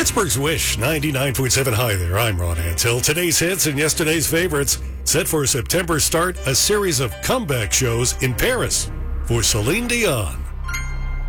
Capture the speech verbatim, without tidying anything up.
Pittsburgh's Wish, ninety-nine point seven. Hi there, I'm Ron Antill. Today's hits and yesterday's favorites. Set for a September start, a series of comeback shows in Paris for Celine Dion.